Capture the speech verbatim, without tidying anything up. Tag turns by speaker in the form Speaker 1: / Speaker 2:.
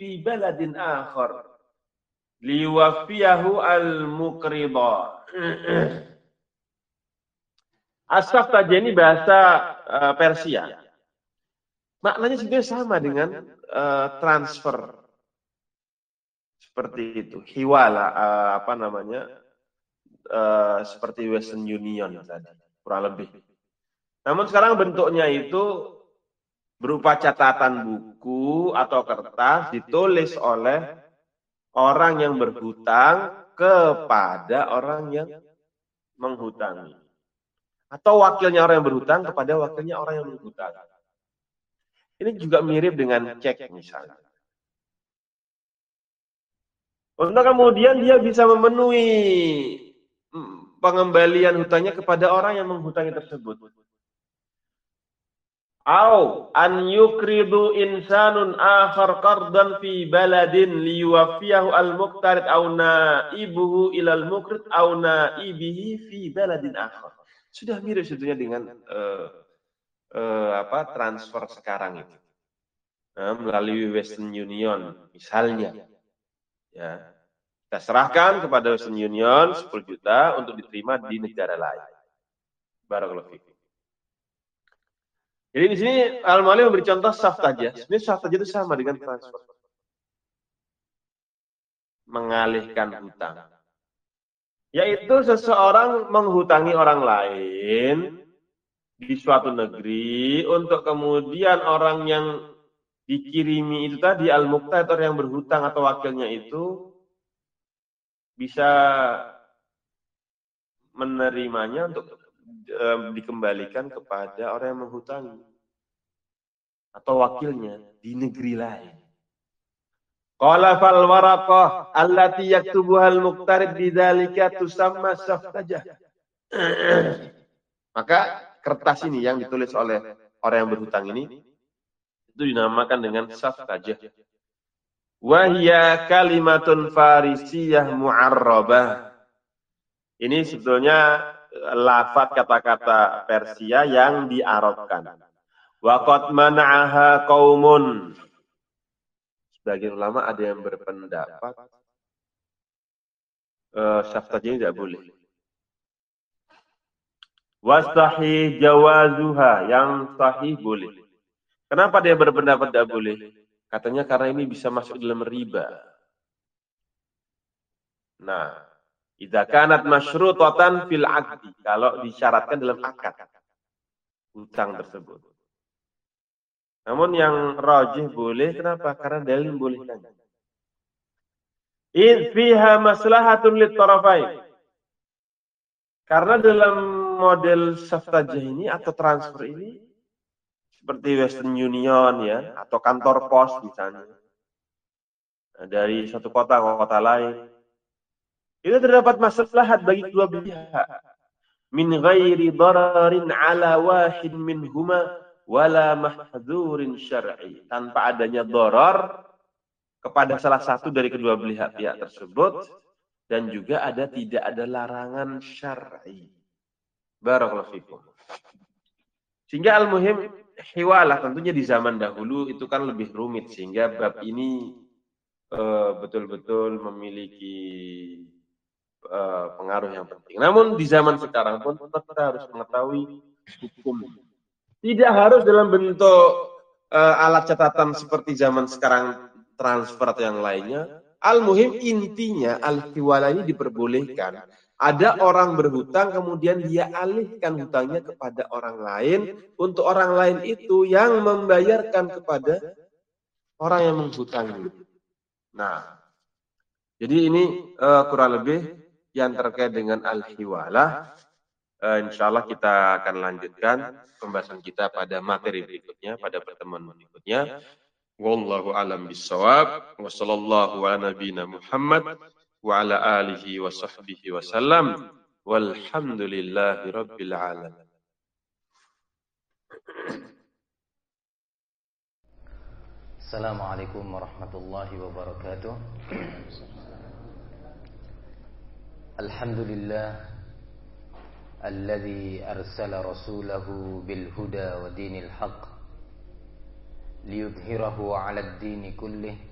Speaker 1: fi baladin akhar liwafiyahu al-muqridha. As-saftajah ini bahasa uh, Persia. Maknanya sebenarnya sama dengan uh, transfer. Seperti itu. Hiwala, uh, apa namanya, uh, seperti Western Union tadi, kurang lebih. Namun sekarang bentuknya itu berupa catatan buku atau kertas ditulis oleh orang yang berhutang kepada orang yang menghutangi. Atau wakilnya orang yang berhutang kepada wakilnya orang yang menghutang. Ini juga mirip dengan cek misalnya. Untuk kemudian dia bisa memenuhi pengembalian hutangnya kepada orang yang menghutangi tersebut. Au an yukridu insanun akhar qardan fi baladin liwafiyahu al-muqtarid au naibuhu ilal muqrid au naibihi fi baladin akhar. Sudah mirip sebetulnya dengan uh, uh, apa transfer sekarang itu. Nah, melalui Western Union misalnya. Ya. Kita serahkan kepada Western Union sepuluh juta untuk diterima di negara lain. Barakallahu fikum. Jadi di sini Al-Mu'allif memberi contoh saftajah. Sebenarnya saftajah itu sama dengan transfer. Mengalihkan hutang. Yaitu seseorang menghutangi orang lain di suatu negeri untuk kemudian orang yang dikirimi itu tadi al-muqtad atau yang berhutang atau wakilnya itu bisa menerimanya untuk e, dikembalikan kepada orang yang menghutangi atau wakilnya di negeri lain. Qala fal waraqah allati yaktubuha al-muqtarid bidzalika tusamma saftajah. Maka kertas ini yang ditulis oleh orang yang berhutang ini itu dinamakan dengan saftajah. Wa hiya kalimatun farisiyah mu'arrabah. Ini sebetulnya lafaz kata-kata Persia yang diarabkan. Wa qad mana'aha qaumun. Sebagian ulama ada yang berpendapat uh, saftajah ini tidak boleh. Wasahih jawazuha, yang sahih boleh. Kenapa dia berpendapat tidak boleh? Katanya karena ini bisa masuk dalam riba. Nah, idza kanat masyrutatan fil aqdi, kalau disyaratkan dalam akad hutang tersebut. Namun yang rajih boleh, kenapa? Karena dalil bolehkan. In fiha maslahatun lit tarafain. Karena dalam model saftajah ini atau transfer ini seperti Western Union ya, atau kantor pos misalnya. Nah, dari satu kota ke kota lain. Itu terdapat maslahat bagi kedua pihak. Min ghairi dararin ala wahid minhuma wala mahdzurin syar'i, tanpa adanya doror kepada salah satu dari kedua belah pihak tersebut dan juga ada tidak ada larangan syar'i. Barakallahu fikum. Sehingga al-muhim hiwalah tentunya di zaman dahulu itu kan lebih rumit sehingga bab ini uh, betul-betul memiliki uh, pengaruh yang penting. Namun di zaman sekarang pun tetap kita harus mengetahui hukum. Tidak harus dalam bentuk uh, alat catatan seperti zaman sekarang transfer atau yang lainnya. Al-muhim intinya al-hiwala ini diperbolehkan. Ada orang berhutang kemudian dia alihkan hutangnya kepada orang lain untuk orang lain itu yang membayarkan kepada orang yang menghutangi. Nah, jadi ini uh, kurang lebih yang terkait dengan al-hiwalah. Uh, insya Allah kita akan lanjutkan pembahasan kita pada materi berikutnya, pada pertemuan berikutnya. Wallahu a'lam bishawab. Wa sallallahu ala nabiyyina Muhammad wa ala alihi wa sahbihi wa sallam. Walhamdulillahi rabbil alamin.
Speaker 2: Assalamualaikum warahmatullahi wabarakatuh. Alhamdulillah الذي أرسل رسوله بالهدى ودين الحق ليظهره على الدين كله